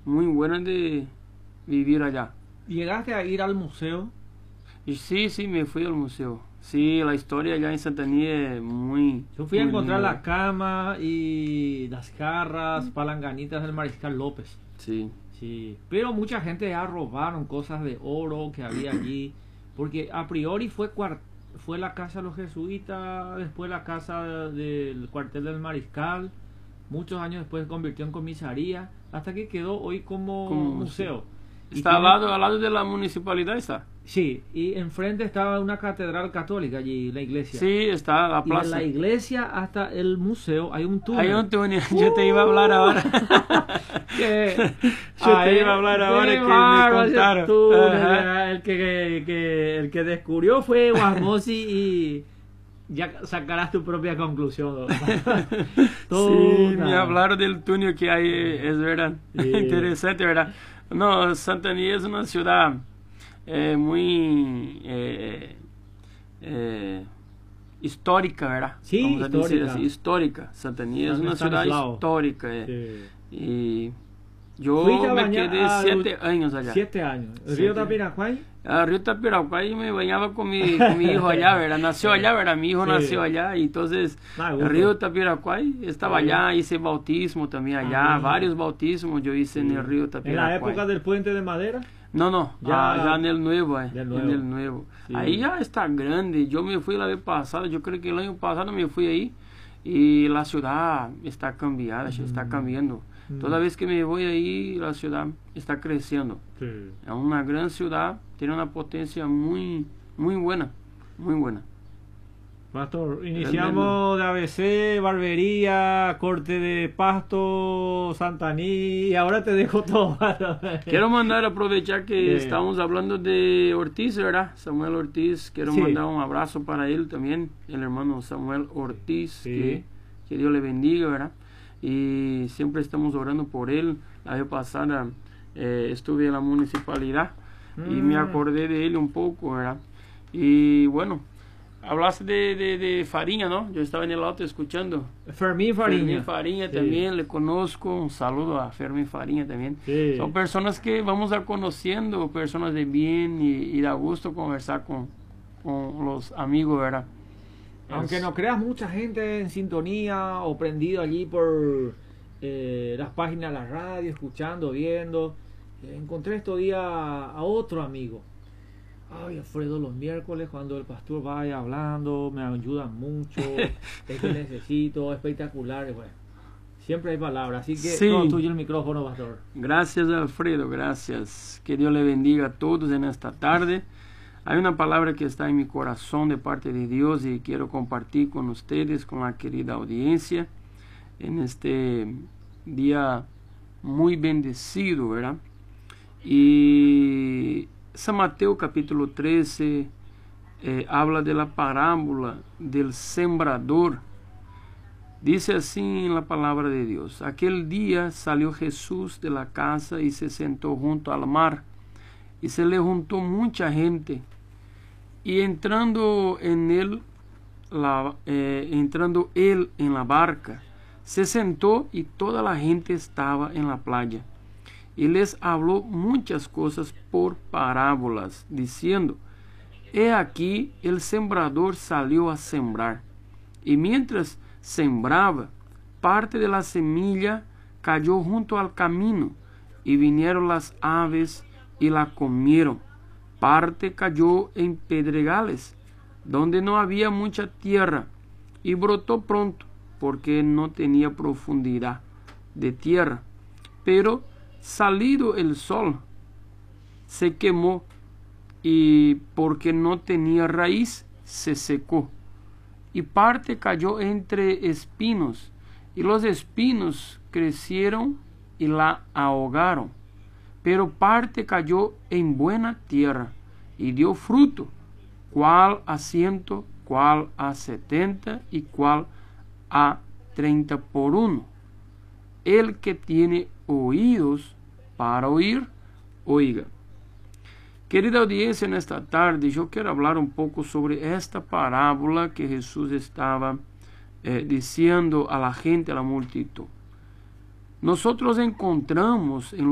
muy buena de vivir allá. ¿Llegaste a ir al museo? Y sí, sí, me fui al museo. Sí, la historia allá en Santaní es muy, Yo fui a muy encontrar linda. la cama y las jarras, palanganitas del Mariscal López. Sí, Sí, pero mucha gente ya robaron cosas de oro que había allí, porque a priori fue la casa de los jesuitas, después la casa del cuartel del Mariscal, muchos años después se convirtió en comisaría, hasta que quedó hoy como como museo. museo. Y Está tiene, al lado de la municipalidad, está. sí, y enfrente estaba una catedral católica allí, la iglesia. Sí, está la Y de plaza. la iglesia hasta el museo hay un túnel. Hay un túnel, yo te iba a hablar ahora. Que, Yo te iba a hablar ahora que me contaron. Ajá. El que descubrió fue Guasmosi y ya sacarás tu propia conclusión. Sí, me hablaron del túnel que hay, es verdad. Sí. Interesante, ¿verdad? No, Santaní es una ciudad muy histórica, ¿verdad? Sí, Vamos a decir histórica. así, histórica. Santaní es una ciudad Stanislao. histórica. Sí. Y Fuiste yo a me bañar quedé 7 años allá. 7 años. ¿Río 7. Tapiracuay? A Río Tapiracuay me bañaba con mi hijo allá, ¿verdad? Nació allá, ¿verdad? Mi hijo Sí. nació allá y entonces gusto. Río Tapiracuay estaba Sí. allá, hice bautismo también allá, Ah, varios bautismos yo hice en el Río ¿En Tapiracuay. la época del puente de madera? No, ya en el nuevo, Del en nuevo. el nuevo. Sí. Ahí ya está grande, yo me fui la vez pasada, yo creo que el año pasado me fui ahí y la ciudad está cambiada, está cambiando. Toda vez que me voy ahí, la ciudad está creciendo. Sí. Es una gran ciudad, tiene una potencia muy, muy buena, muy buena. Pastor, iniciamos de ABC, barbería, corte de pasto, Santaní, y ahora te dejo todo. Quiero aprovechar que estamos hablando de Ortiz, ¿verdad? Samuel Ortiz, quiero Sí. mandar un abrazo para él también, el hermano Samuel Ortiz, Sí. que Dios le bendiga, ¿verdad? Y siempre estamos orando por él. La vez pasada estuve en la municipalidad y me acordé de él un poco, ¿verdad? Y bueno, hablaste de Fariña, ¿no? Yo estaba en el auto escuchando. Fermín Fariña. Fermín Fariña Sí. también, le conozco. Un saludo a Fermín Fariña también. Sí. Son personas que vamos a conociendo, personas de bien y da gusto conversar con los amigos, ¿verdad? Aunque no creas, mucha gente en sintonía o prendido allí por las páginas de la radio, escuchando, viendo. Encontré estos días a otro amigo. Ay, Alfredo, los miércoles cuando el pastor vaya hablando, me ayudan mucho, es que necesito, espectacular. Bueno, siempre hay palabras, así que Sí. todo tuyo el micrófono, pastor. Gracias, Alfredo, gracias. Que Dios le bendiga a todos en esta tarde. Hay una palabra que está en mi corazón de parte de Dios y quiero compartir con ustedes, con la querida audiencia, en este día muy bendecido, ¿verdad? Y San Mateo capítulo 13 habla de la parábola del sembrador. Dice así en la palabra de Dios: aquel día salió Jesús de la casa y se sentó junto al mar, y se le juntó mucha gente, y entrando él en la barca, se sentó y toda la gente estaba en la playa. Y les habló muchas cosas por parábolas, diciendo: he aquí el sembrador salió a sembrar, y mientras sembraba, parte de la semilla cayó junto al camino, y vinieron las aves y la comieron. Parte cayó en pedregales, donde no había mucha tierra, y brotó pronto, porque no tenía profundidad de tierra. Pero salido el sol, se quemó, y porque no tenía raíz, se secó. Y parte cayó entre espinos, y los espinos crecieron y la ahogaron. Pero parte cayó en buena tierra, y dio fruto, cuál a 100, cuál a 70, y cuál a 30 por uno. El que tiene oídos para oír, oiga. Querida audiencia, en esta tarde yo quiero hablar un poco sobre esta parábola que Jesús estaba diciendo a la gente, a la multitud. Nosotros encontramos en